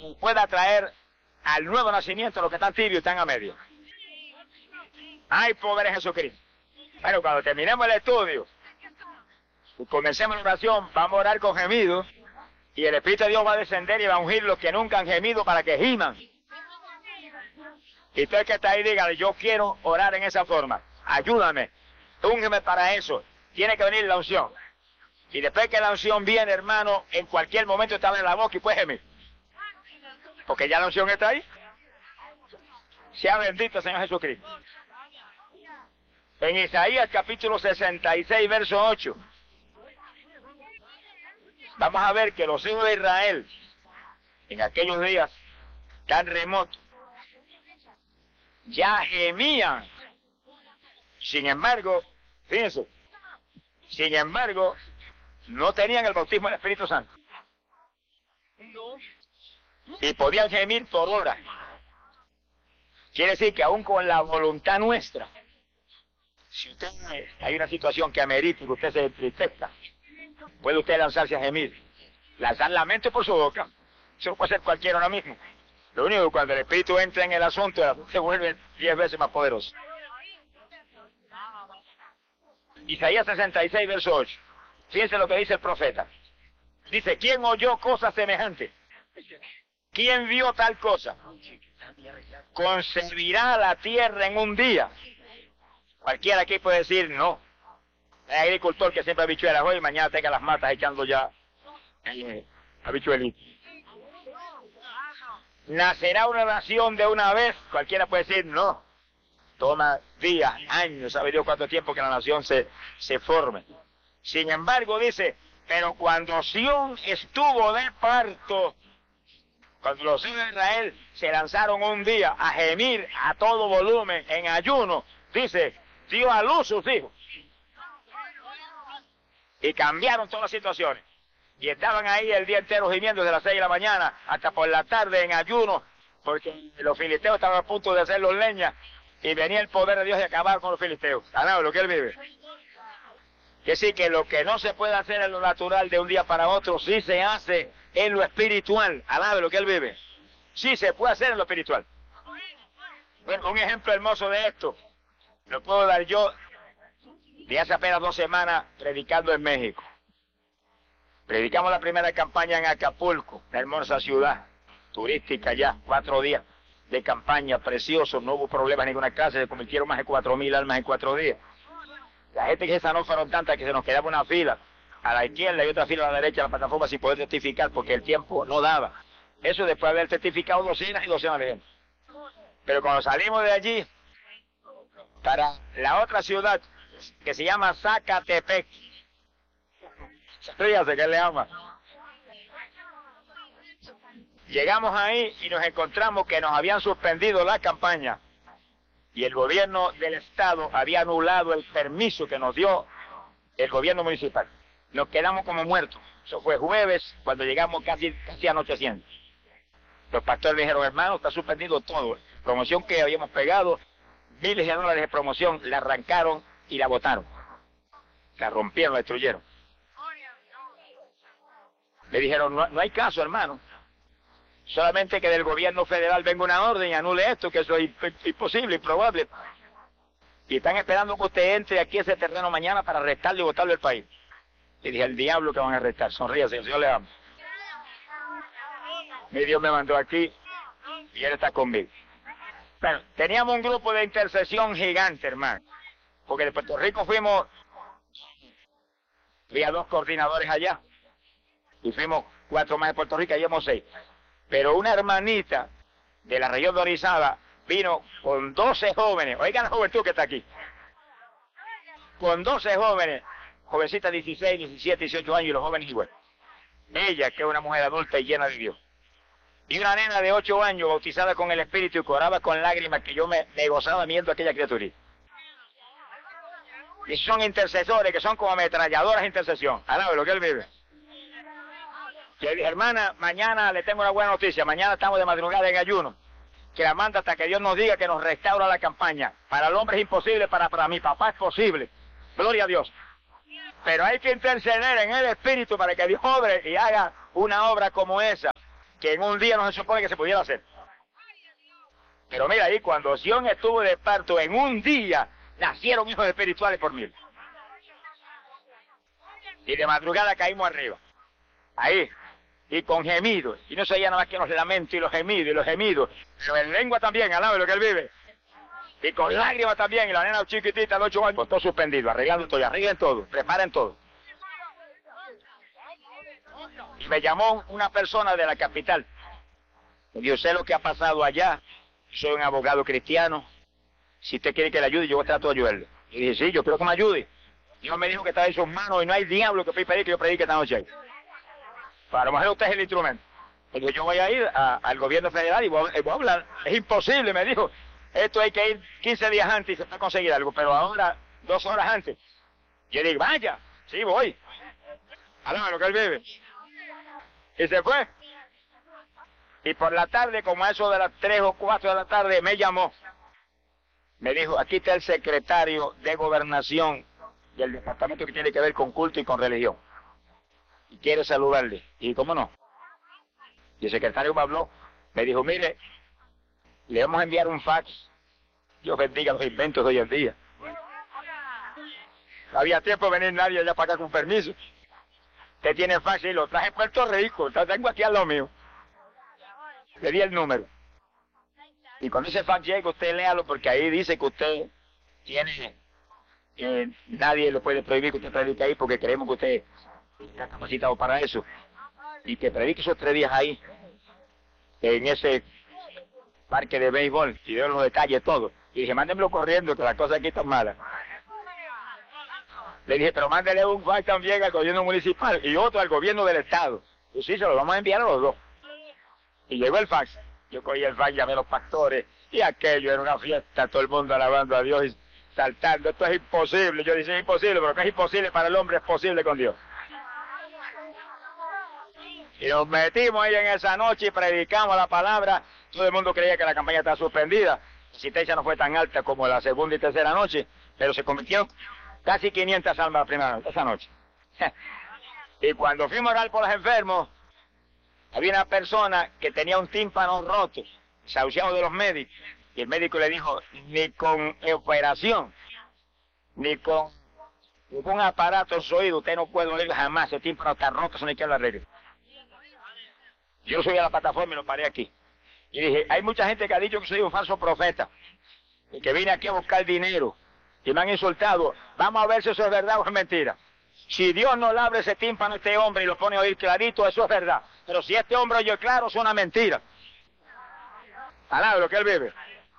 pueda traer al nuevo nacimiento los que están tibios y están a medio. ¡Ay, pobre Jesucristo! Bueno, cuando terminemos el estudio y comencemos la oración, vamos a orar con gemidos y el Espíritu de Dios va a descender y va a ungir los que nunca han gemido para que giman. Y usted que está ahí, dígale, yo quiero orar en esa forma. Ayúdame, úngeme para eso. Tiene que venir la unción. Y después que la unción viene, hermano, en cualquier momento te abre la boca y puedes gemir. Porque ya la unción está ahí. Sea bendito el Señor Jesucristo. En Isaías capítulo 66, verso 8. Vamos a ver que los hijos de Israel, en aquellos días tan remotos, ya gemían. Sin embargo, fíjense, sin embargo, no tenían el bautismo del Espíritu Santo. Y podían gemir por horas. Quiere decir que aún con la voluntad nuestra, si usted hay una situación que amerita que usted se entristezca, puede usted lanzarse a gemir, lanzar lamento por su boca. Eso lo puede hacer cualquiera ahora mismo. Lo único que cuando el Espíritu entra en el asunto, se vuelve 10 veces más poderoso. Isaías 66, verso 8. Fíjense lo que dice el profeta. Dice, ¿quién oyó cosas semejantes? ¿Quién vio tal cosa? ¿Concebirá la tierra en un día? Cualquiera aquí puede decir, no. El agricultor que siempre habichuelas hoy, mañana tenga las matas echando ya habichuelitas. ¿Nacerá una nación de una vez? Cualquiera puede decir, no. Toma días, años, sabe Dios cuánto tiempo que la nación se forme. Sin embargo, dice, pero cuando Sión estuvo de parto, cuando los hijos de Israel se lanzaron un día a gemir a todo volumen, en ayuno, dice, dio a luz sus hijos. Y cambiaron todas las situaciones. Y estaban ahí el día entero gimiendo desde las 6 de la mañana hasta por la tarde en ayuno, porque los filisteos estaban a punto de hacerlos leña, y venía el poder de Dios de acabar con los filisteos. Ganado lo que él vive. Que decir que lo que no se puede hacer en lo natural de un día para otro, sí se hace en lo espiritual. Alabe lo que él vive. Sí se puede hacer en lo espiritual. Bueno, un ejemplo hermoso de esto lo puedo dar yo de hace apenas 2 semanas predicando en México. Predicamos la primera campaña en Acapulco, una hermosa ciudad turística ya, 4 días de campaña, precioso, no hubo problemas en ninguna clase, se convirtieron más de 4.000 almas en 4 días. La gente que se sanó fueron tantas que se nos quedaba una fila a la izquierda y otra fila a la derecha de la plataforma sin poder testificar porque el tiempo no daba. Eso después de haber testificado docenas y docenas de gente. Pero cuando salimos de allí para la otra ciudad que se llama Zacatepec, fíjate que le ama. Llegamos ahí y nos encontramos que nos habían suspendido la campaña y el gobierno del estado había anulado el permiso que nos dio el gobierno municipal. Nos quedamos como muertos. Eso fue jueves, cuando llegamos casi anocheciendo. Los pastores dijeron, hermano, está suspendido todo. Promoción que habíamos pegado, miles de dólares de promoción, la arrancaron y la botaron. La rompieron, la destruyeron. Le dijeron, no hay caso, hermano. Solamente que del gobierno federal venga una orden y anule esto, que eso es imposible, improbable. Y están esperando que usted entre aquí a ese terreno mañana para arrestarlo y botarlo del país. Le dije, el diablo que van a arrestar, sonríase, el Señor le ama. Mi Dios me mandó aquí y Él está conmigo. Bueno, teníamos un grupo de intercesión gigante, hermano. Porque de Puerto Rico fuimos, había 2 coordinadores allá. Y fuimos 4 más de Puerto Rico, íbamos 6. Pero una hermanita de la región de Orizaba vino con 12 jóvenes. Oigan la juventud que está aquí. Con 12 jóvenes, jovencitas de 16, 17, 18 años y los jóvenes igual. Ella, que es una mujer adulta y llena de Dios. Y una nena de 8 años bautizada con el Espíritu y oraba con lágrimas que yo me gozaba viendo a aquella criaturita. Y son intercesores que son como ametralladoras de intercesión. Alaba lo que él vive. Y le dije, hermana, mañana le tengo una buena noticia. Mañana estamos de madrugada en ayuno. Que la manda hasta que Dios nos diga que nos restaura la campaña. Para el hombre es imposible, para mi papá es posible. Gloria a Dios. Pero hay que interceder en el Espíritu para que Dios obre y haga una obra como esa. que en un día no se supone que se pudiera hacer. Pero mira ahí, cuando Sion estuvo de parto, en un día nacieron hijos espirituales por 1000. Y de madrugada caímos arriba. Ahí. Y con gemidos. Y no se oía nada más que los lamentos y los gemidos y los gemidos. Pero en lengua también, al lado de lo que él vive. Y con lágrimas también. Y la nena chiquitita de 8 años. Pues todo suspendido, arreglando todo. Arreglen todo. Preparen todo. Y me llamó una persona de la capital. Me dijo, sé lo que ha pasado allá. Soy un abogado cristiano. Si usted quiere que le ayude, yo trato de ayudarle. Y dije, sí, yo quiero que me ayude. Dios me dijo que está en sus manos y no hay diablo que pueda pedir que yo predique esta noche. Para lo mejor usted es el instrumento. Porque yo voy a ir al gobierno federal y voy a hablar. Es imposible, me dijo. Esto hay que ir 15 días antes y se va a conseguir algo. Pero ahora, 2 horas antes. Yo digo, vaya, sí voy. Alaba lo que él vive. Y se fue. Y por la tarde, como a eso de las 3 o 4 de la tarde, me llamó. Me dijo, aquí está el secretario de Gobernación del departamento que tiene que ver con culto y con religión. Y quiere saludarle. Y ¿cómo no? Y el secretario me habló. Me dijo, mire, le vamos a enviar un fax. Dios bendiga los inventos de hoy en día. No había tiempo de venir nadie allá para acá con permiso. Usted tiene el fax y lo traje en Puerto Rico. Lo tengo aquí al lado mío. Le di el número. Y cuando ese fax llega, usted léalo porque ahí dice que usted tiene... nadie le puede prohibir que usted predique ahí porque creemos que usted está capacitado para eso. Y que predique esos 3 días ahí, en ese parque de béisbol, y dio los detalles todo. Y dije, mándenmelo corriendo, que la cosa aquí está mala. Le dije, pero mándele un fax también al gobierno municipal y otro al gobierno del estado. Y sí, se lo vamos a enviar a los 2. Y llegó el fax. Yo cogí el fax, llamé a los pastores, y aquello era una fiesta, todo el mundo alabando a Dios y saltando. Esto es imposible. Yo dije, es imposible, pero que es imposible para el hombre, es posible con Dios. Y nos metimos ahí en esa noche y predicamos la palabra. Todo el mundo creía que la campaña estaba suspendida. La asistencia no fue tan alta como la segunda y tercera noche, pero se convirtieron casi 500 almas la primera noche, esa noche. Y cuando fuimos a orar por los enfermos, había una persona que tenía un tímpano roto, desahuciado de los médicos. Y el médico le dijo, ni con operación, ni con ningún aparato en su oído, usted no puede oír jamás, ese tímpano está roto, eso no hay que lo arregle. Yo subí a la plataforma y lo paré aquí. Y dije, hay mucha gente que ha dicho que soy un falso profeta, y que vine aquí a buscar dinero, y me han insultado. Vamos a ver si eso es verdad o es mentira. Si Dios no le abre ese tímpano a este hombre y lo pone a oír clarito, eso es verdad. Pero si este hombre oye claro, es una mentira. Alaba lo que él vive.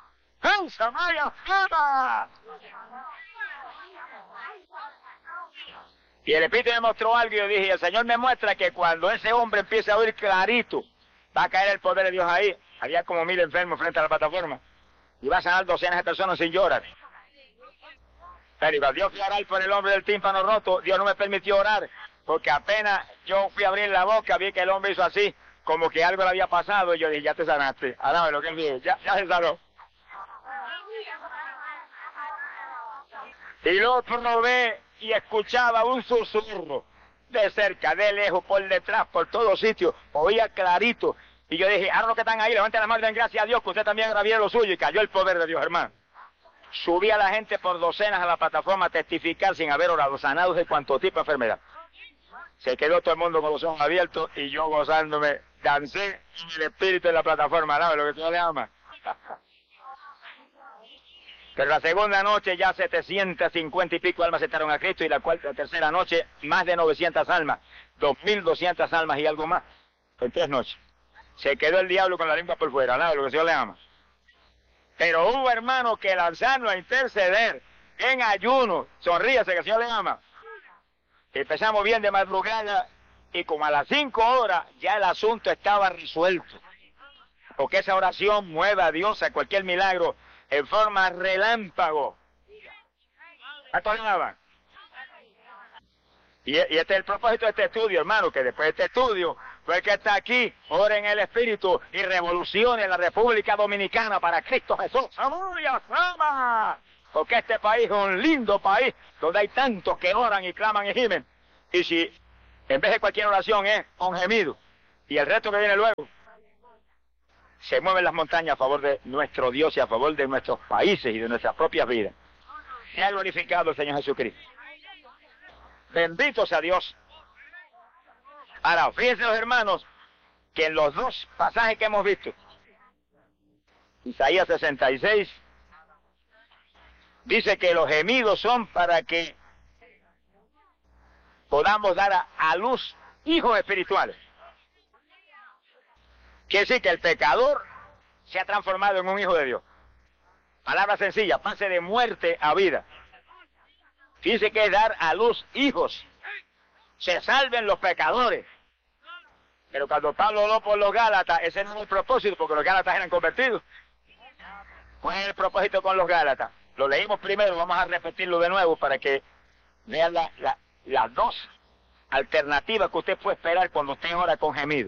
Y el Espíritu me mostró algo y yo dije, el Señor me muestra que cuando ese hombre empiece a oír clarito, va a caer el poder de Dios ahí. Había como 1000 enfermos frente a la plataforma. Y va a sanar docenas de personas sin llorar. Pero cuando Dios fui a orar por el hombre del tímpano roto, Dios no me permitió orar, porque apenas yo fui a abrir la boca, vi que el hombre hizo así, como que algo le había pasado, y yo dije, ya te sanaste. Alaba lo que él dice, ya se sanó. Y el otro no ve y escuchaba un susurro, de cerca, de lejos, por detrás, por todos sitios, oía clarito. Y yo dije, ahora los que están ahí, levanten la mano y den gracias a Dios, que usted también grabó lo suyo, y cayó el poder de Dios, hermano. Subía la gente por docenas a la plataforma a testificar sin haber orado, sanados de cuanto tipo de enfermedad. Se quedó todo el mundo con los ojos abiertos y yo gozándome, dancé en el espíritu de la plataforma, ¿no? Lo que Dios le ama. Pero la segunda noche ya 750 y pico almas aceptaron a Cristo y la tercera noche más de 900 almas, 2200 almas y algo más, en 3 noches. Se quedó el diablo con la lengua por fuera, ¿no? Lo que Dios le ama. Pero hubo hermanos que lanzaron a interceder en ayuno. Sonríase que el Señor le ama. Empezamos bien de madrugada y como a las 5 horas ya el asunto estaba resuelto. Porque esa oración mueve a Dios a cualquier milagro en forma relámpago. ¿Cuántos alaban? Y este es el propósito de este estudio, hermano, que después de este estudio, pues que está aquí, ora en el Espíritu y revolucione la República Dominicana para Cristo Jesús. ¡Aleluya! ¡Ama! Porque este país es un lindo país donde hay tantos que oran y claman y gimen. Y si en vez de cualquier oración es un gemido y el resto que viene luego, se mueven las montañas a favor de nuestro Dios y a favor de nuestros países y de nuestras propias vidas. Se ha glorificado el Señor Jesucristo. Bendito sea Dios. Ahora, fíjense los hermanos, que en los dos pasajes que hemos visto, Isaías 66, dice que los gemidos son para que podamos dar a luz hijos espirituales. Quiere decir que el pecador se ha transformado en un hijo de Dios. Palabra sencilla, pase de muerte a vida. Dice que es dar a luz hijos. Se salven los pecadores. Pero cuando Pablo habló por los Gálatas, ese no es el propósito, porque los Gálatas eran convertidos. ¿Cuál es el propósito con los Gálatas? Lo leímos primero, vamos a repetirlo de nuevo para que vean las dos alternativas que usted puede esperar cuando usted ora con gemido.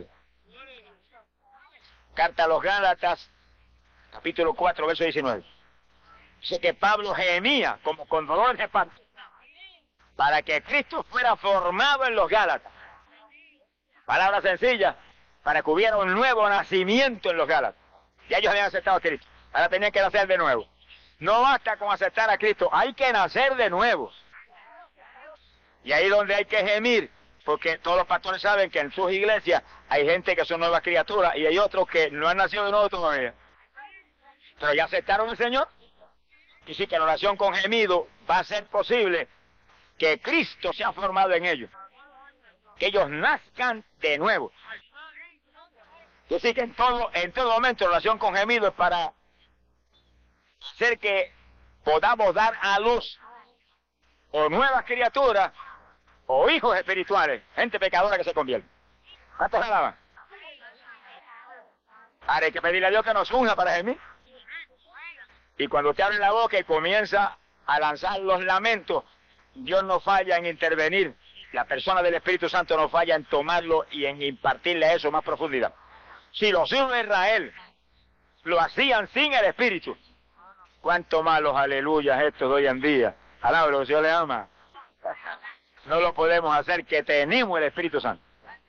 Carta a los Gálatas, capítulo 4, verso 19. Dice que Pablo gemía como con dolor de parto para que Cristo fuera formado en los Gálatas. Palabra sencilla, para que hubiera un nuevo nacimiento en los Gálatas. Ya ellos habían aceptado a Cristo, ahora tenían que nacer de nuevo. No basta con aceptar a Cristo, hay que nacer de nuevo. Y ahí es donde hay que gemir, porque todos los pastores saben que en sus iglesias hay gente que son nuevas criaturas y hay otros que no han nacido de nuevo todavía. Pero ya aceptaron al Señor. Y sí que la oración con gemido va a ser posible que Cristo sea formado en ellos. Que ellos nazcan de nuevo. Es decir, que en todo momento la oración con gemido es para hacer que podamos dar a luz o nuevas criaturas o hijos espirituales, gente pecadora que se convierte. ¿Cuántos alaban? Ahora hay que pedirle a Dios que nos unja para gemir. Y cuando usted abre la boca y comienza a lanzar los lamentos, Dios no falla en intervenir. La persona del Espíritu Santo no falla en tomarlo y en impartirle eso más profundidad. Si los hijos de Israel lo hacían sin el Espíritu, cuánto más los aleluyas estos de hoy en día. Alaba lo que el Señor le ama. No lo podemos hacer, que tenemos el Espíritu Santo.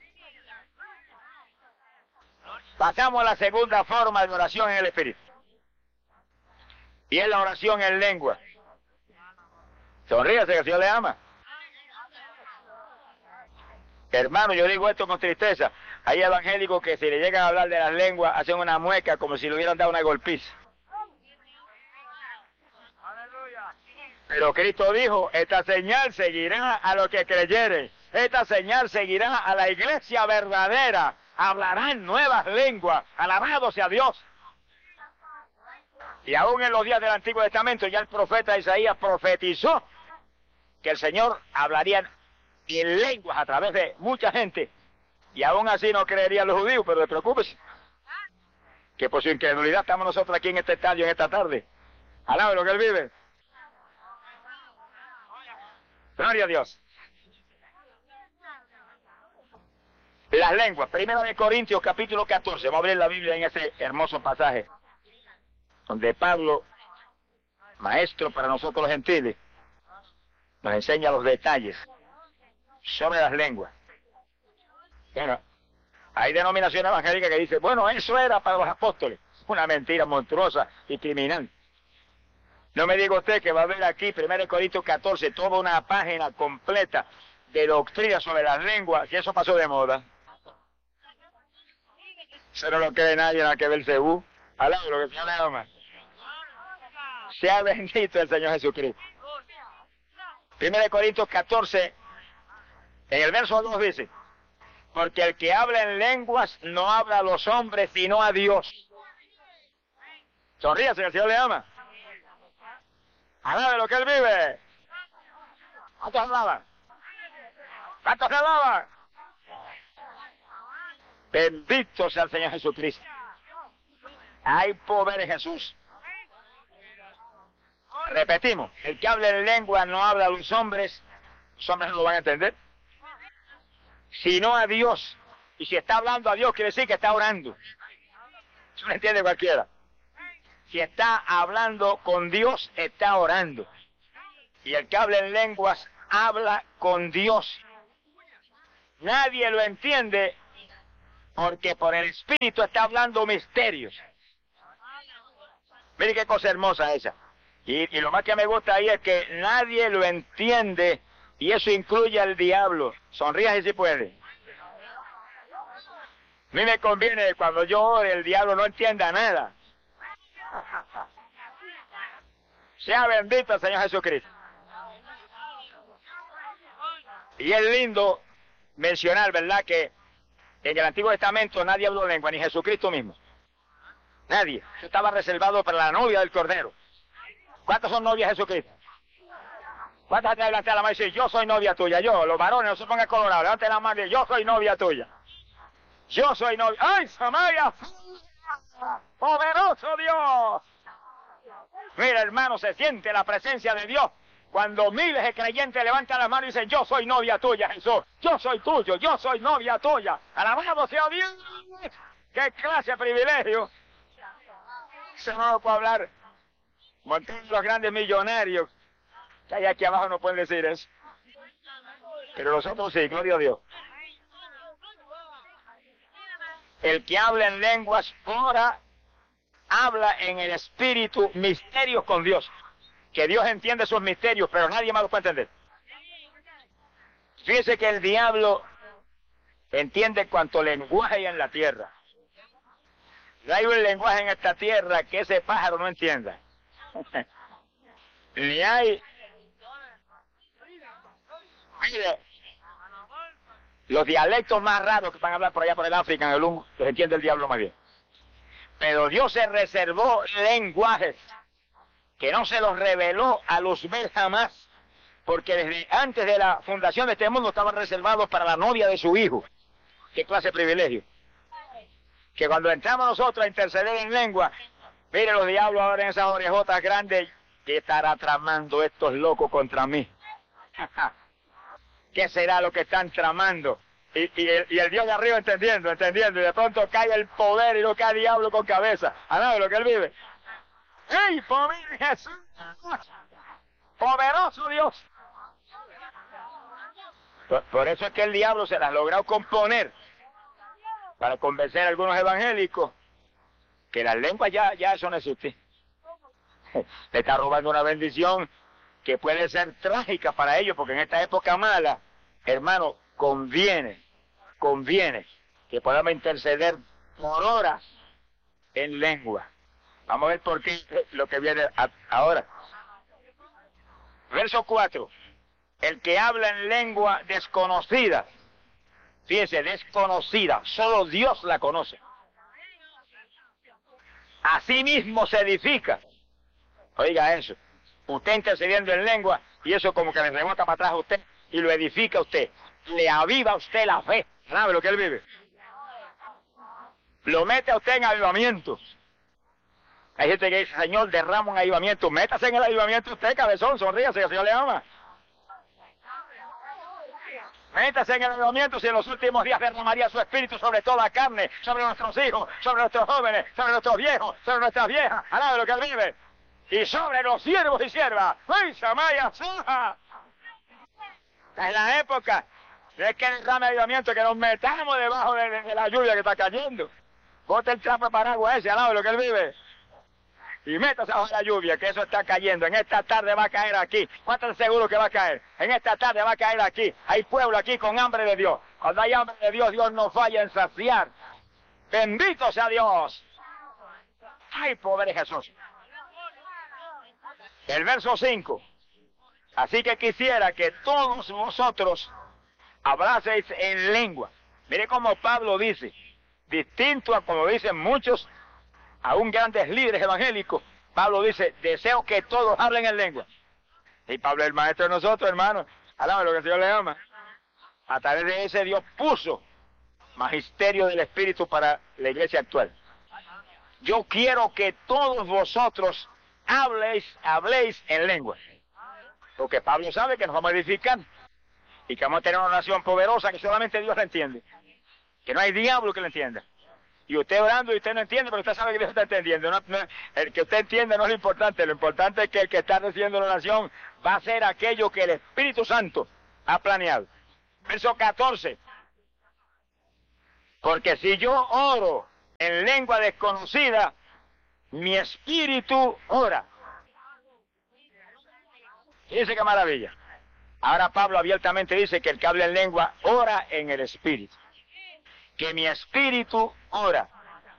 Pasamos a la segunda forma de oración en el Espíritu. Y es la oración en lengua. Sonríase, que el Señor le ama. Hermano, yo digo esto con tristeza. Hay evangélicos que si le llegan a hablar de las lenguas, hacen una mueca como si le hubieran dado una golpiza. Pero Cristo dijo, esta señal seguirá a los que creyeren. Esta señal seguirá a la iglesia verdadera. Hablarán nuevas lenguas. Alabado sea Dios. Y aún en los días del Antiguo Testamento ya el profeta Isaías profetizó que el Señor hablaría en lenguas a través de mucha gente. Y aún así no creerían los judíos, pero no se preocúpese, que por su incredulidad estamos nosotros aquí en este estadio en esta tarde. Alabe lo que Él vive. Gloria a Dios. Las lenguas. Primero de Corintios capítulo 14. Vamos a abrir la Biblia en ese hermoso pasaje donde Pablo, maestro para nosotros los gentiles, nos enseña los detalles sobre las lenguas. Bueno, hay denominaciones evangélicas que dicen, bueno, eso era para los apóstoles. Una mentira monstruosa y criminal. No me diga usted que va a ver aquí, 1 Corintios 14, toda una página completa de doctrina sobre las lenguas, que eso pasó de moda. Eso no lo cree nadie, nada que ver Cebú. Alaba lo que el Señor le ama. Sea bendito el Señor Jesucristo. 1 Corintios 14, en el verso 2 dice, porque el que habla en lenguas no habla a los hombres, sino a Dios. Sonríase, que el Señor le ama. Alabe lo que Él vive. ¿Cuántos alaban? ¿Cuántos alaban? Bendito sea el Señor Jesucristo. Hay poder en Jesús. Repetimos, el que habla en lengua no habla a los hombres no lo van a entender, sino a Dios. Y si está hablando a Dios, quiere decir que está orando. Eso lo entiende cualquiera. Si está hablando con Dios, está orando. Y el que habla en lenguas, habla con Dios. Nadie lo entiende, porque por el Espíritu está hablando misterios. Mire qué cosa hermosa esa. Y lo más que me gusta ahí es que nadie lo entiende, y eso incluye al diablo. Sonríase si puede. A mí me conviene cuando yo ore, el diablo no entienda nada. Sea bendito el Señor Jesucristo. Y es lindo mencionar, ¿verdad?, que en el Antiguo Testamento nadie habló lengua, ni Jesucristo mismo. Nadie. Eso estaba reservado para la novia del Cordero. ¿Cuántos son novias de Jesucristo? ¿Cuántas te levantan la mano y dicen, yo soy novia tuya? Yo, los varones, no se pongan colorados, levanten la mano y yo soy novia tuya. Yo soy novia. ¡Ay, Samaria! ¡Poderoso Dios! Mira, hermano, se siente la presencia de Dios cuando miles de creyentes levantan las manos y dicen, yo soy novia tuya, Jesús. Yo soy tuyo, yo soy novia tuya. Alabado sea Dios. ¡Qué clase de privilegio! Eso no lo puedo hablar. Montones los grandes millonarios que hay aquí abajo no pueden decir eso. Pero los otros sí, gloria a Dios. El que habla en lenguas ora, habla en el Espíritu misterios con Dios. Que Dios entiende sus misterios, pero nadie más los puede entender. Fíjese que el diablo entiende cuánto lenguaje hay en la tierra. No hay un lenguaje en esta tierra que ese pájaro no entienda. Ni hay... Mire, los dialectos más raros que van a hablar por allá por el África, en el Lungo, los entiende el diablo más bien. Pero Dios se reservó lenguajes que no se los reveló a Luzbel jamás, porque desde antes de la fundación de este mundo estaban reservados para la novia de su hijo. Qué clase de privilegio. Que cuando entramos nosotros a interceder en lengua, mire los diablos ahora en esas orejotas grandes, ¿qué estará tramando estos locos contra mí? ¿Qué será lo que están tramando? Y el Dios de arriba entendiendo, y de pronto cae el poder y no cae el diablo con cabeza. ¿A nada de lo que él vive? ¡Ey, pobre Jesús! ¡Poderoso Dios! Por eso es que el diablo se las ha logrado componer para convencer a algunos evangélicos que las lenguas ya eso no existe. Le está robando una bendición que puede ser trágica para ellos, porque en esta época mala, hermano, conviene que podamos interceder por horas en lengua. Vamos a ver por qué lo que viene ahora. Verso 4. El que habla en lengua desconocida, fíjese, desconocida, solo Dios la conoce. Así mismo se edifica. Oiga eso. Usted intercediendo en lengua y eso como que le rebota para atrás a usted y lo edifica a usted. Le aviva a usted la fe. ¿Sabe lo que él vive? Lo mete a usted en avivamiento. Hay gente que dice, Señor, derrama un avivamiento. Métase en el avivamiento usted, cabezón, sonríase, que el Señor le ama. Métase en el avivamiento si en los últimos días derramaría su espíritu sobre toda la carne, sobre nuestros hijos, sobre nuestros jóvenes, sobre nuestros viejos, sobre nuestras viejas. Alaba lo que él vive. Y sobre los siervos y siervas. ¡Ay, Samaya, Saja! En la época de que derrame avivamiento, que nos metamos debajo de la lluvia que está cayendo. Bote el trapo de paraguas ese, alaba lo que él vive. Y métase bajo la lluvia, que eso está cayendo. En esta tarde va a caer aquí. ¿Cuántos seguros que va a caer? En esta tarde va a caer aquí. Hay pueblo aquí con hambre de Dios. Cuando hay hambre de Dios, Dios no falla en saciar. Bendito sea Dios. ¡Ay, pobre Jesús! El verso 5. Así que quisiera que todos vosotros hablaseis en lengua. Mire cómo Pablo dice, distinto a como dicen muchos, aún grandes líderes evangélicos, Pablo dice, deseo que todos hablen en lengua. Y Pablo es el maestro de nosotros, hermanos. Alaba lo que el Señor le ama. A través de ese Dios puso magisterio del Espíritu para la iglesia actual. Yo quiero que todos vosotros habléis en lengua. Porque Pablo sabe que nos vamos a edificar y que vamos a tener una nación poderosa que solamente Dios la entiende. Que no hay diablo que la entienda. Y usted orando y usted no entiende, pero usted sabe que Dios está entendiendo. El que usted entiende no es lo importante es que el que está recibiendo la nación va a hacer aquello que el Espíritu Santo ha planeado. Verso 14. Porque si yo oro en lengua desconocida, mi espíritu ora. Fíjense qué maravilla. Ahora Pablo abiertamente dice que el que habla en lengua ora en el espíritu. Que mi espíritu ora.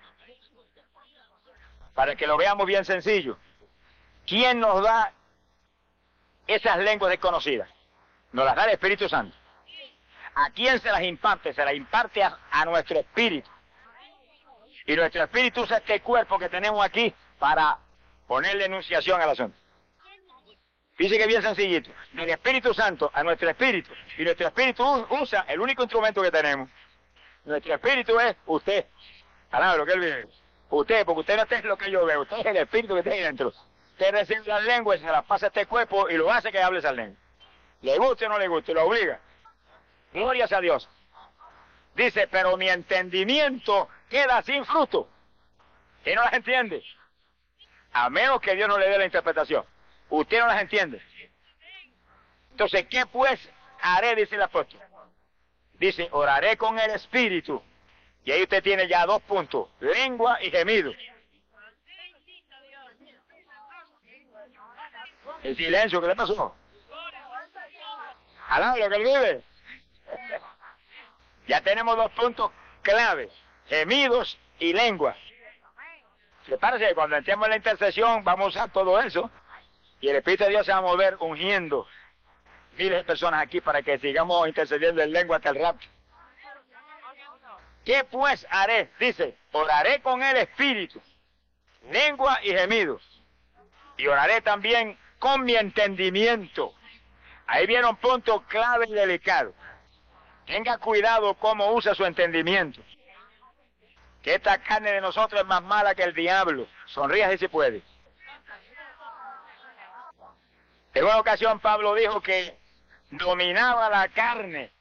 Para que lo veamos bien sencillo. ¿Quién nos da esas lenguas desconocidas? Nos las da el Espíritu Santo. ¿A quién se las imparte? Se las imparte a nuestro espíritu. Y nuestro espíritu usa este cuerpo que tenemos aquí para ponerle enunciación al asunto. Dice que es bien sencillito. Del Espíritu Santo a nuestro espíritu. Y nuestro espíritu usa el único instrumento que tenemos. Nuestro espíritu es usted. Alaba lo que él vive. Usted, porque usted no es lo que yo veo. Usted es el espíritu que está ahí dentro. Usted recibe las lenguas y se las pasa a este cuerpo y lo hace que hable esa lengua. Le guste o no le guste, lo obliga. Glorias a Dios. Dice, pero mi entendimiento queda sin fruto. ¿Y no las entiende? A menos que Dios no le dé la interpretación. Usted no las entiende. Entonces, ¿qué pues haré? Dice el apóstol. Dice, oraré con el espíritu. Y ahí usted tiene ya 2 puntos. Lengua y gemido. El silencio, ¿qué le pasó? Alá, lo que él vive. Ya tenemos 2 puntos claves. Gemidos y lengua. ¿Le parece que cuando entremos en la intercesión vamos a usar todo eso? Y el Espíritu de Dios se va a mover ungiendo miles de personas aquí para que sigamos intercediendo en lengua hasta el rapto. ¿Qué pues haré? Dice, oraré con el Espíritu, lengua y gemidos. Y oraré también con mi entendimiento. Ahí viene un punto clave y delicado. Tenga cuidado cómo usa su entendimiento. Que esta carne de nosotros es más mala que el diablo. Sonríe si puede. En una ocasión Pablo dijo que dominaba la carne.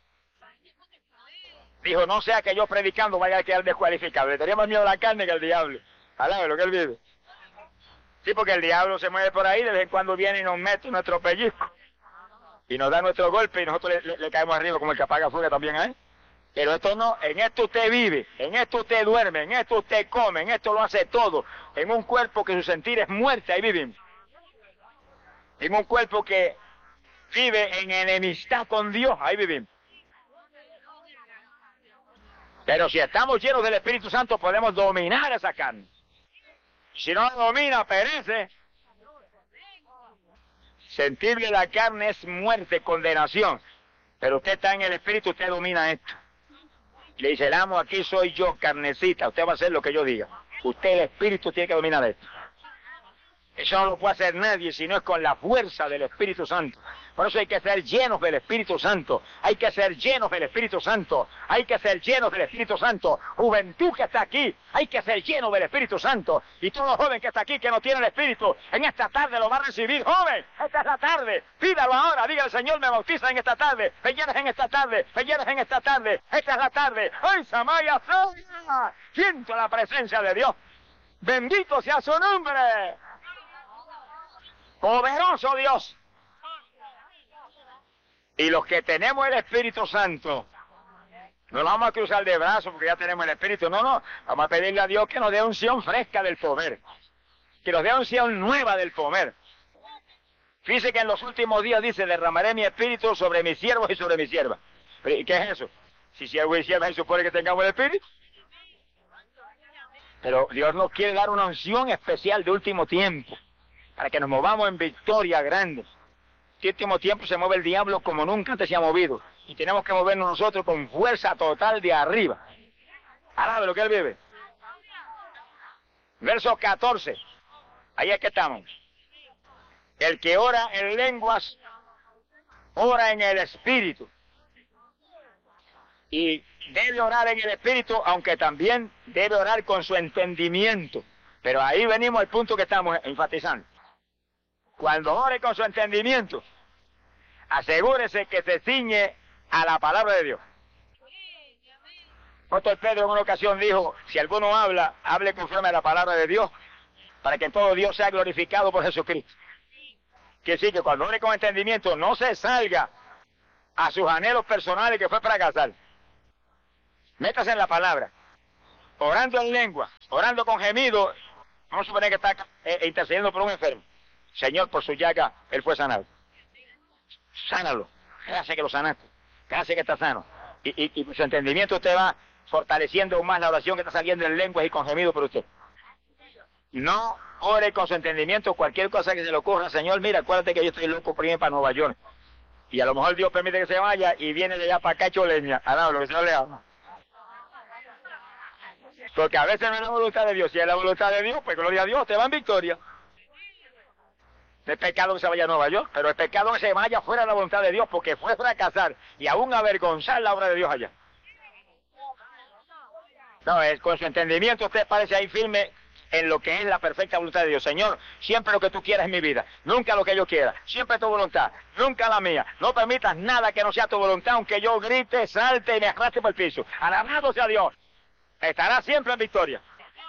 Dijo, no sea que yo predicando vaya a quedar descualificado. Le tenía más miedo a la carne que al diablo. Alabe lo que él vive. Sí, porque el diablo se mueve por ahí, de vez en cuando viene y nos mete nuestro pellizco. Y nos da nuestro golpe y nosotros le caemos arriba como el que apaga fuego también a él. Pero esto no, en esto usted vive, en esto usted duerme, en esto usted come, en esto lo hace todo. En un cuerpo que su sentir es muerte, ahí vivimos. En un cuerpo que vive en enemistad con Dios, ahí vivimos. Pero si estamos llenos del Espíritu Santo podemos dominar esa carne. Si no la domina, perece. Sentirle la carne es muerte, condenación. Pero usted está en el Espíritu, usted domina esto. Le dice, el amo aquí soy yo, carnecita, usted va a hacer lo que yo diga. Usted, el Espíritu, tiene que dominar esto. Eso no lo puede hacer nadie, sino es con la fuerza del Espíritu Santo. Por eso hay que ser llenos del Espíritu Santo. Hay que ser llenos del Espíritu Santo. Hay que ser llenos del Espíritu Santo. Juventud que está aquí, hay que ser llenos del Espíritu Santo. Y todo joven que está aquí, que no tiene el Espíritu, en esta tarde lo va a recibir. Joven, esta es la tarde. Pídalo ahora. Diga, el Señor me bautiza en esta tarde. Me llenas en esta tarde. Me llenas en esta tarde. Esta es la tarde. ¡Ay, Samaya! Siento la presencia de Dios. Bendito sea su nombre. Poderoso Dios. Y los que tenemos el Espíritu Santo, no lo vamos a cruzar de brazos porque ya tenemos el Espíritu. No, no. Vamos a pedirle a Dios que nos dé unción fresca del poder. Que nos dé unción nueva del poder. Fíjese que en los últimos días dice, derramaré mi Espíritu sobre mis siervos y sobre mis siervas. ¿Y qué es eso? Si siervos y siervas se supone que tengamos el Espíritu. Pero Dios nos quiere dar una unción especial de último tiempo. Para que nos movamos en victoria grande. En último tiempo se mueve el diablo como nunca antes se ha movido. Y tenemos que movernos nosotros con fuerza total de arriba. Alabe lo que él vive. Verso 14. Ahí es que estamos. El que ora en lenguas, ora en el Espíritu. Y debe orar en el Espíritu, aunque también debe orar con su entendimiento. Pero ahí venimos al punto que estamos enfatizando. Cuando ore con su entendimiento, asegúrese que se ciñe a la palabra de Dios. Apóstol Pedro en una ocasión dijo, si alguno habla, hable conforme a la palabra de Dios, para que todo Dios sea glorificado por Jesucristo. Que sí, que cuando ore con entendimiento, no se salga a sus anhelos personales que fue fracasar. Métase en la palabra, orando en lengua, orando con gemido. Vamos a suponer que está intercediendo por un enfermo. Señor, por su llaga, él fue sanado. Sánalo. Gracias que lo sanaste. Gracias que está sano. Y con su entendimiento usted va fortaleciendo aún más la oración que está saliendo en lenguas y con gemido por usted. No ore con su entendimiento cualquier cosa que se le ocurra. Señor, mira, acuérdate que yo estoy loco por irme para Nueva York. Y a lo mejor Dios permite que se vaya y viene de allá para acá hecho leña. Alaba lo que el Señor le ama. Porque a veces no es la voluntad de Dios. Si es la voluntad de Dios, pues gloria a Dios, te va en victoria. No es pecado que se vaya a Nueva York, pero es pecado que se vaya fuera de la voluntad de Dios, porque fue fracasar y aún avergonzar la obra de Dios allá. No, con su entendimiento usted parece ahí firme en lo que es la perfecta voluntad de Dios. Señor, siempre lo que tú quieras en mi vida, nunca lo que yo quiera, siempre tu voluntad, nunca la mía. No permitas nada que no sea tu voluntad, aunque yo grite, salte y me arrastre por el piso. Alabado sea Dios, estará siempre en victoria.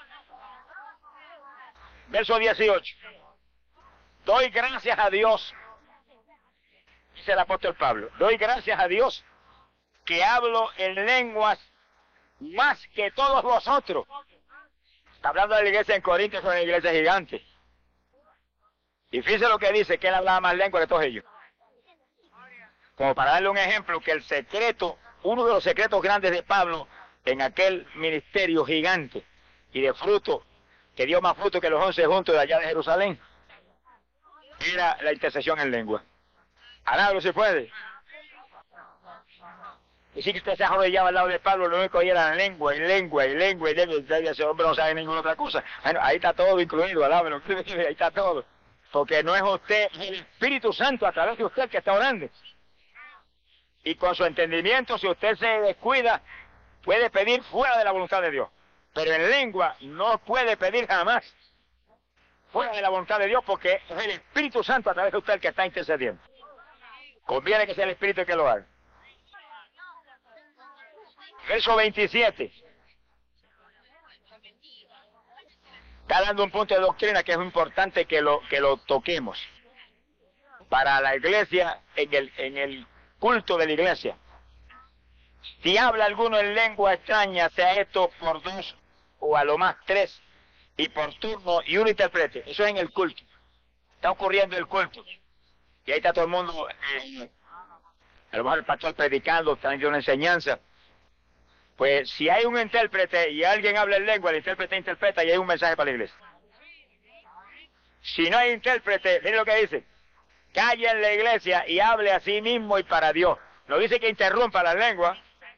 Verso 18. Doy gracias a Dios, dice el apóstol Pablo, doy gracias a Dios que hablo en lenguas más que todos vosotros. Está hablando de la iglesia en Corinto, es una iglesia gigante. Y fíjese lo que dice, que él hablaba más lenguas que todos ellos. Como para darle un ejemplo, que el secreto, uno de los secretos grandes de Pablo en aquel ministerio gigante y de fruto, que dio más fruto que los 11 juntos de allá de Jerusalén, era la intercesión en lengua. Alábalo si puede. Y si usted se arrodillaba al lado de Pablo, lo único que era lengua y lengua y lengua y lengua, y ese hombre no sabe ninguna otra cosa. Bueno, ahí está todo incluido, alábalo, ahí está todo. Porque no es usted, es el Espíritu Santo a través de usted que está orando. Y con su entendimiento, si usted se descuida, puede pedir fuera de la voluntad de Dios. Pero en lengua no puede pedir jamás fuera de la voluntad de Dios, porque es el Espíritu Santo a través de usted el que está intercediendo. Conviene que sea el Espíritu el que lo haga. Verso 27. Está dando un punto de doctrina que es importante que lo toquemos. Para la iglesia, en el culto de la iglesia. Si habla alguno en lengua extraña, sea esto por 2 o a lo más 3, y por turno y uno intérprete. Eso es en el culto. Está ocurriendo el culto. Y ahí está todo el mundo, a lo mejor el pastor predicando, está dando una enseñanza. Pues si hay un intérprete y alguien habla en lengua, el intérprete interpreta y hay un mensaje para la iglesia. Si no hay intérprete, miren lo que dice. Calle en la iglesia y hable a sí mismo y para Dios. No dice que interrumpa las lenguas.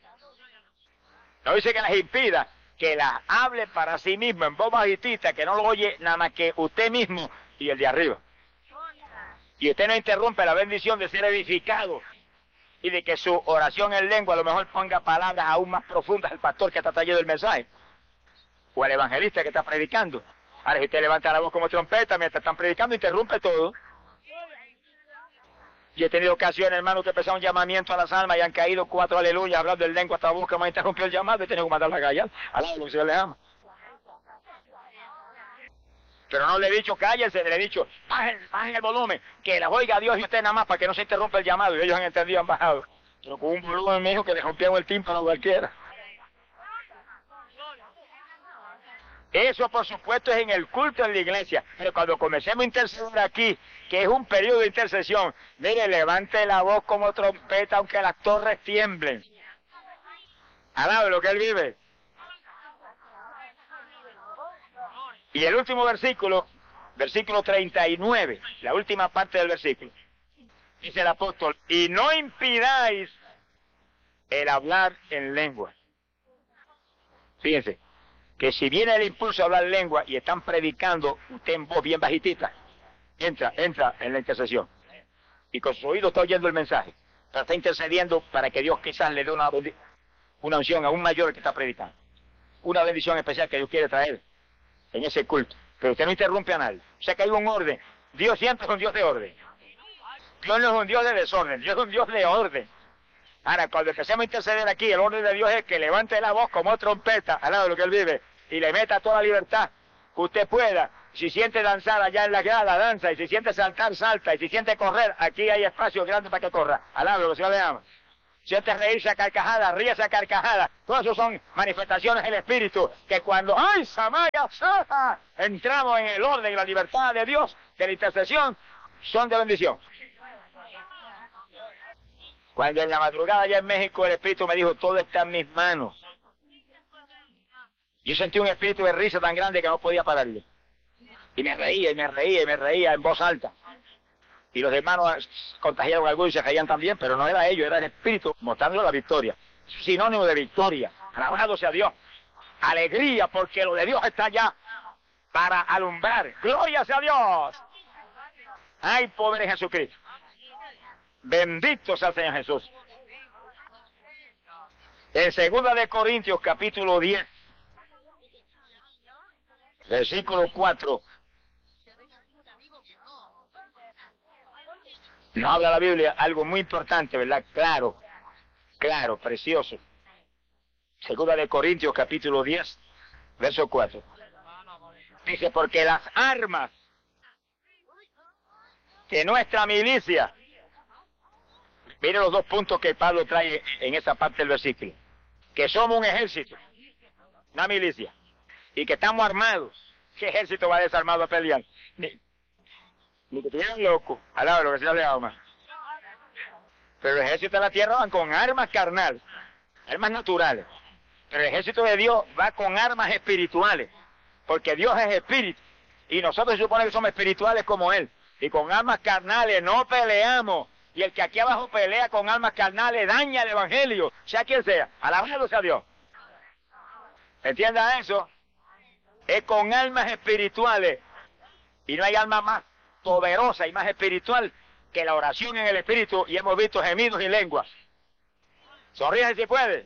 No dice que las impida, que las hable para sí mismo en voz bajitita, que no lo oye nada más que usted mismo y el de arriba. Y usted no interrumpe la bendición de ser edificado y de que su oración en lengua a lo mejor ponga palabras aún más profundas al pastor que está trayendo el mensaje, o al evangelista que está predicando. Ahora, si usted levanta la voz como trompeta mientras están predicando, interrumpe todo. Y he tenido ocasiones, hermano, que empezó un llamamiento a las almas y han caído 4 aleluyas hablando en lengua hasta la boca, me interrumpió el llamado y tengo que mandarla a callar. Alaba lo que se le ama. Pero no le he dicho cállense, le he dicho bajen el volumen, que la oiga Dios y usted nada más para que no se interrumpa el llamado. Y ellos han entendido, han bajado. Pero con un volumen me dijo que le rompieron el tímpano cualquiera. Eso, por supuesto, es en el culto en la iglesia. Pero cuando comencemos a interceder aquí, que es un periodo de intercesión, mire, levante la voz como trompeta, aunque las torres tiemblen. Alabe lo que él vive. Y el último versículo, versículo 39, la última parte del versículo, dice el apóstol, y no impidáis el hablar en lengua. Fíjense, que si viene el impulso a hablar lengua y están predicando, usted en voz bien bajitita, entra en la intercesión. Y con su oído está oyendo el mensaje, pero está intercediendo para que Dios quizás le dé una unción aún mayor al que está predicando. Una bendición especial que Dios quiere traer en ese culto. Pero usted no interrumpe a nadie. O sea que hay un orden. Dios siempre es un Dios de orden. Dios no es un Dios de desorden, Dios es un Dios de orden. Ahora, cuando empecemos a interceder aquí, el orden de Dios es que levante la voz como trompeta al lado de lo que él vive y le meta toda la libertad que usted pueda. Si siente danzar allá en la grada, danza. Y si siente saltar, salta. Y si siente correr, aquí hay espacio grande para que corra. Al lado de lo que el Señor le ama. sientes reírse a carcajadas, ríese a carcajadas. Todas eso son manifestaciones del Espíritu, que cuando ¡ay, Samaya Saja! Entramos en el orden y la libertad de Dios, de la intercesión, son de bendición. Cuando en la madrugada allá en México el Espíritu me dijo, todo está en mis manos. Yo sentí un espíritu de risa tan grande que no podía pararle. Y me reía, y me reía, y me reía en voz alta. Y los hermanos contagiaron algo y se reían también, pero no era ellos, era el Espíritu mostrando la victoria. Es sinónimo de victoria. Alabado sea Dios. Alegría, porque lo de Dios está allá para alumbrar. ¡Gloria sea Dios! Hay poder en Jesucristo. Bendito sea el Señor Jesús. En 2 de Corintios, capítulo 10, versículo 4. Nos habla la Biblia algo muy importante, ¿verdad? Claro, claro, precioso. 2 de Corintios, capítulo 10, verso 4. Dice, porque las armas de nuestra milicia, mire los dos puntos que Pablo trae en esa parte del versículo, que somos un ejército, una milicia, y que estamos armados. ¿Qué ejército va desarmado a pelear? Ni que estuvieran locos, al lado de lo que se ha hablado más. Pero el ejército de la tierra van con armas carnales, armas naturales. Pero el ejército de Dios va con armas espirituales, porque Dios es espíritu, y nosotros se supone que somos espirituales como Él. Y con armas carnales no peleamos, y el que aquí abajo pelea con armas carnales daña el evangelio, sea quien sea. Alabado sea Dios. ¿Entiendan eso? Es con armas espirituales, y no hay arma más poderosa y más espiritual que la oración en el Espíritu, y hemos visto gemidos y lenguas. Sonríe si puede.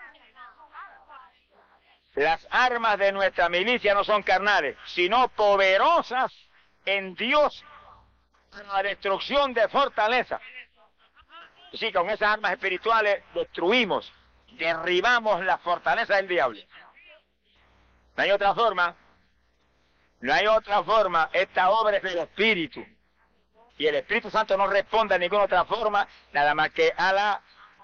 Las armas de nuestra milicia no son carnales, sino poderosas en Dios para la destrucción de fortaleza. Sí, con esas armas espirituales destruimos, derribamos la fortaleza del diablo. No hay otra forma. No hay otra forma. Esta obra es del Espíritu. Y el Espíritu Santo no responde a ninguna otra forma, nada más que a la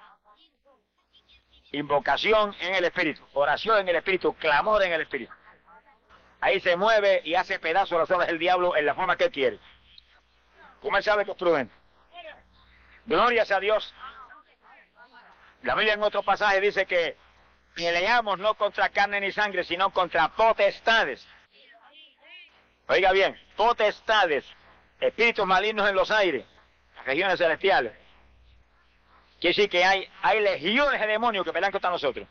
invocación en el Espíritu, oración en el Espíritu, clamor en el Espíritu. Ahí se mueve y hace pedazos las obras del diablo en la forma que él quiere. ¿Cómo él sabe que es prudente? Gloria sea a Dios. La Biblia en otro pasaje dice que peleamos no contra carne ni sangre, sino contra potestades. Oiga bien, potestades, espíritus malignos en los aires, regiones celestiales. Quiere decir que hay legiones de demonios que pelean contra nosotros.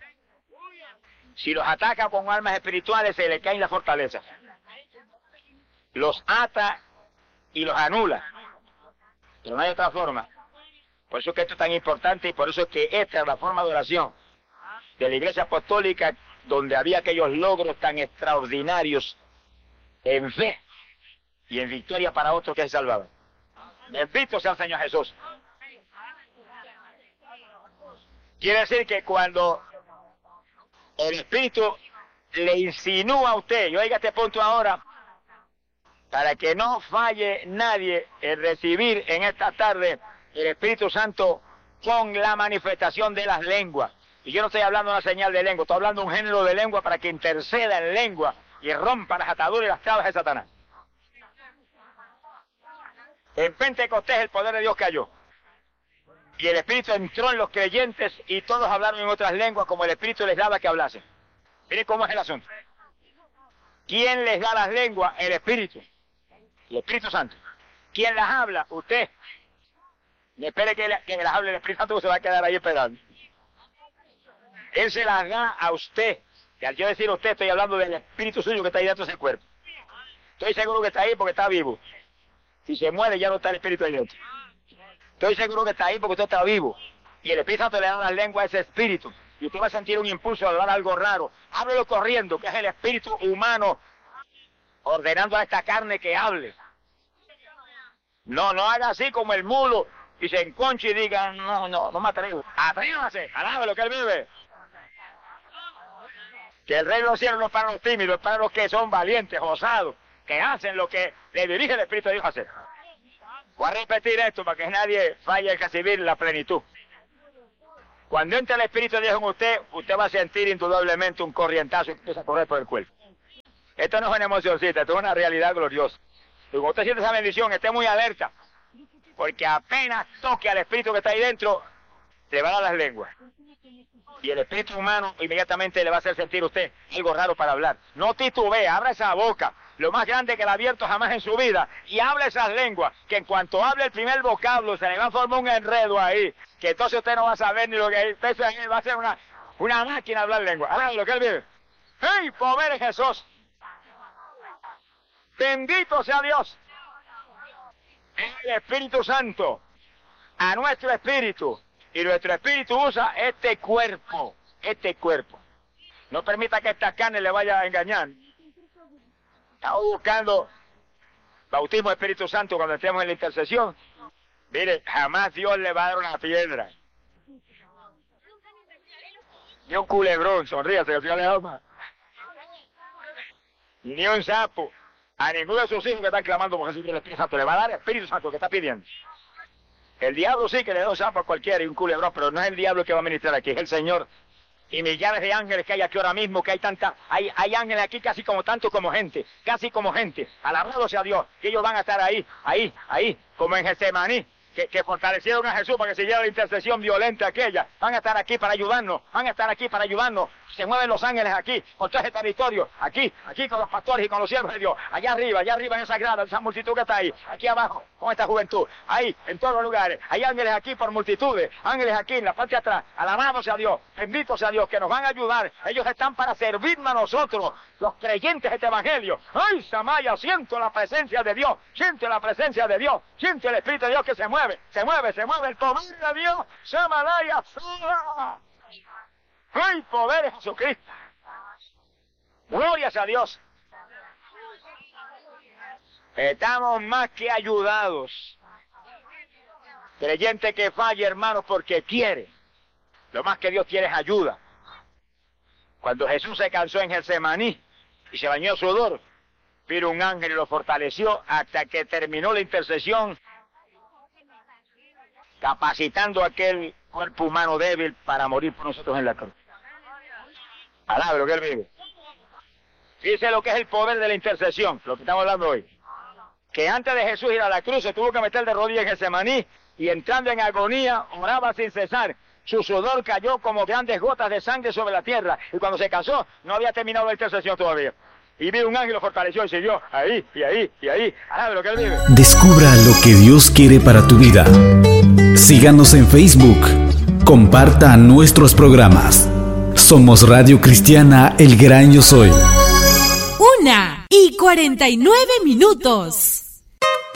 Si los ataca con armas espirituales, se le caen la fortaleza. Los ata y los anula. Pero no hay otra forma. Por eso es que esto es tan importante, y por eso es que esta es la forma de oración de la Iglesia Apostólica, donde había aquellos logros tan extraordinarios en fe y en victoria para otros que se salvaban. Bendito sea el Señor Jesús. Quiere decir que cuando el Espíritu le insinúa a usted, y oiga este punto ahora, para que no falle nadie en recibir en esta tarde el Espíritu Santo con la manifestación de las lenguas. Y yo no estoy hablando de una señal de lengua, estoy hablando de un género de lengua para que interceda en lengua y rompa las ataduras y las trabas de Satanás. En Pentecostés el poder de Dios cayó. Y el Espíritu entró en los creyentes y todos hablaron en otras lenguas como el Espíritu les daba que hablasen. Miren cómo es el asunto. ¿Quién les da las lenguas? El Espíritu. El Espíritu Santo. ¿Quién las habla? Usted. No espere que las hable el Espíritu Santo, porque se va a quedar ahí esperando. Él se las da a usted. Y al yo decir a usted, estoy hablando del Espíritu suyo que está ahí dentro de ese cuerpo. Estoy seguro que está ahí porque está vivo. Si se muere, ya no está el Espíritu ahí dentro. Estoy seguro que está ahí porque usted está vivo. Y el Espíritu Santo le da la lengua a ese espíritu. Y usted va a sentir un impulso a hablar algo raro. Háblelo corriendo, que es el espíritu humano ordenando a esta carne que hable. No haga así como el mulo y se enconche y diga, no me atrevo. Atrévase, alabe lo que él vive. Que el reino de los cielos no es para los tímidos, es para los que son valientes, osados, que hacen lo que le dirige el Espíritu de Dios a hacer. Voy a repetir esto para que nadie falle en recibir la plenitud. Cuando entra el Espíritu de Dios en usted, usted va a sentir indudablemente un corrientazo que empieza a correr por el cuerpo. Esto no es una emocioncita, esto es una realidad gloriosa. Y cuando usted siente esa bendición, esté muy alerta, porque apenas toque al Espíritu que está ahí dentro, le van a dar las lenguas. Y el espíritu humano inmediatamente le va a hacer sentir a usted algo raro para hablar. No titubee, abra esa boca, lo más grande que le ha abierto jamás en su vida, y habla esas lenguas, que en cuanto hable el primer vocablo se le va a formar un enredo ahí, que entonces usted no va a saber ni lo que es. Usted va a ser una máquina de hablar lengua. Ahora lo que él vive. ¡Hey, pobre Jesús! Bendito sea Dios. El Espíritu Santo a nuestro espíritu. Y nuestro espíritu usa este cuerpo. No permita que esta carne le vaya a engañar. Estamos buscando bautismo del Espíritu Santo cuando estemos en la intercesión. Mire, jamás Dios le va a dar una piedra. Ni un culebrón, sonríase, que Dios le ama. Ni un sapo. A ninguno de sus hijos que están clamando por Jesús, el Espíritu Santo le va a dar el Espíritu Santo que está pidiendo. El diablo sí que le da un sapo a cualquiera y un culebrón, pero no es el diablo que va a ministrar aquí, es el Señor. Y millares de ángeles que hay aquí ahora mismo, que hay ángeles aquí casi como tanto como gente, alabado sea Dios, que ellos van a estar ahí, como en Getsemaní, que fortalecieron a Jesús para que siguiera la intercesión violenta aquella. Van a estar aquí para ayudarnos, se mueven los ángeles aquí, por todo ese territorio, aquí con los pastores y con los siervos de Dios, allá arriba en esa grada, esa multitud que está ahí, aquí abajo, con esta juventud, ahí, en todos los lugares, hay ángeles aquí por multitudes, ángeles aquí en la parte de atrás, alabado sea Dios, bendito sea Dios, que nos van a ayudar, ellos están para servirnos a nosotros, los creyentes de este evangelio. ¡Ay, Samaya! Siento la presencia de Dios, siente el Espíritu de Dios que se mueve el poder de Dios, Samalaya, sola. ¡Ay, poder de Jesucristo! ¡Glorias a Dios! Estamos más que ayudados. Creyente que falle, hermanos, porque quiere. Lo más que Dios quiere es ayuda. Cuando Jesús se cansó en Getsemaní y se bañó sudor, vino un ángel y lo fortaleció hasta que terminó la intercesión, capacitando a aquel cuerpo humano débil para morir por nosotros en la cruz. Alabe lo que él vive. Dice lo que es el poder de la intercesión, lo que estamos hablando hoy. Que antes de Jesús ir a la cruz se tuvo que meter de rodillas en Getsemaní y entrando en agonía oraba sin cesar. Su sudor cayó como grandes gotas de sangre sobre la tierra y cuando se casó no había terminado la intercesión todavía. Y vino un ángel y lo fortaleció y siguió ahí. Alabe lo que él vive. Descubra lo que Dios quiere para tu vida. Síganos en Facebook. Comparta nuestros programas. Somos Radio Cristiana El Gran Yo Soy. 1:49.